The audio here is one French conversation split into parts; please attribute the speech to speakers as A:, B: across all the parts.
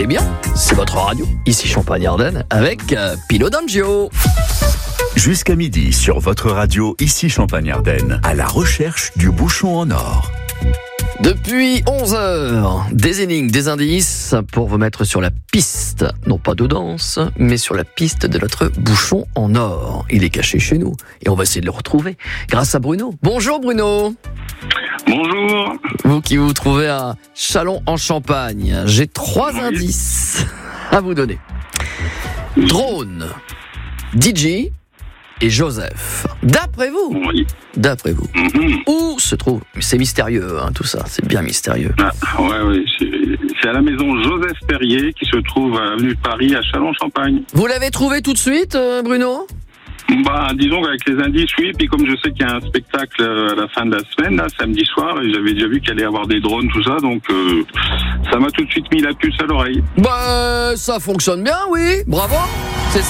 A: écoutez bien, c'est votre radio, ici Champagne-Ardenne, avec Pino D'Angio.
B: Jusqu'à midi sur votre radio, ici Champagne-Ardenne, à la recherche du bouchon en or.
A: Depuis 11h, des énigmes, des indices pour vous mettre sur la piste, non pas de danse, mais sur la piste de notre bouchon en or. Il est caché chez nous et on va essayer de le retrouver grâce à Bruno. Bonjour Bruno.
C: Bonjour.
A: Vous qui vous trouvez à Châlons-en-Champagne, j'ai 3 indices à vous donner. Drone, DJ et Joseph. D'après vous, où se trouve, c'est mystérieux tout ça, c'est bien mystérieux.
C: Oui, c'est à la maison Joseph Perrier qui se trouve à l'avenue de Paris à Châlons-en-Champagne.
A: Vous l'avez trouvé tout de suite, Bruno ?
C: Disons qu'avec les indices, oui, puis comme je sais qu'il y a un spectacle à la fin de la semaine, là, samedi soir, et j'avais déjà vu qu'il allait y avoir des drones, tout ça, donc ça m'a tout de suite mis la puce à l'oreille.
A: Ça fonctionne bien, oui, bravo, c'est ça ?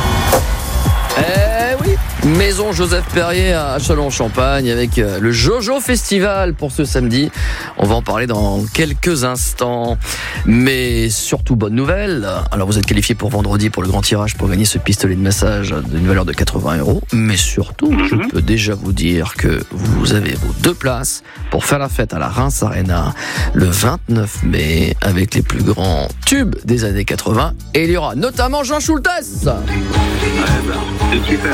A: Oui, maison Joseph Perrier à Châlons-en-Champagne avec le Jojo Festival pour ce samedi. On va en parler dans quelques instants. Mais surtout, bonne nouvelle. Alors, vous êtes qualifié pour vendredi pour le grand tirage pour gagner ce pistolet de massage d'une valeur de 80 €. Mais surtout, je peux déjà vous dire que vous avez vos 2 places pour faire la fête à la Reims Arena le 29 mai avec les plus grands tubes des années 80. Et il y aura notamment Jean Schultes.
C: C'est super.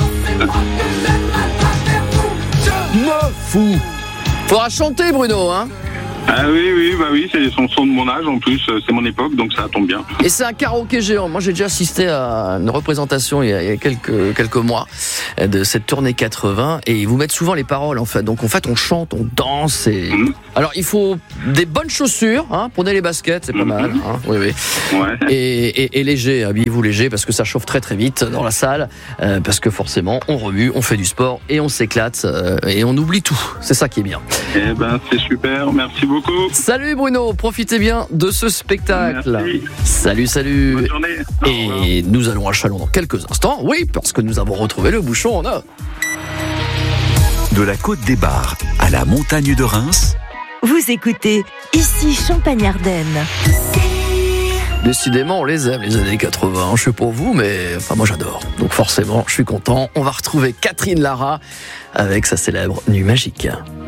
A: Me fou. Faudra chanter Bruno, hein.
C: Ah oui, c'est son son de mon âge en plus, c'est mon époque, donc ça tombe bien.
A: Et c'est un karaoké géant. Moi j'ai déjà assisté à une représentation il y a quelques mois de cette tournée 80 et ils vous mettent souvent les paroles en fait. Donc en fait on chante, on danse et... Alors il faut des bonnes chaussures, prenez les baskets, c'est pas mal. Oui.
C: Ouais.
A: Et léger, habillez-vous léger parce que ça chauffe très très vite dans la salle, parce que forcément on remue, on fait du sport et on s'éclate et on oublie tout. C'est ça qui est bien.
C: C'est super, merci beaucoup.
A: Salut Bruno, profitez bien de ce spectacle.
C: Merci.
A: Salut.
C: Bonne journée.
A: Et nous allons à Châlons dans quelques instants, oui, parce que nous avons retrouvé le bouchon en or.
B: De la Côte des Bars à la montagne de Reims,
D: vous écoutez ici Champagne-Ardenne.
A: Décidément, on les aime, les années 80. Je sais pour vous, mais moi j'adore. Donc forcément, je suis content. On va retrouver Catherine Lara avec sa célèbre Nuit Magique.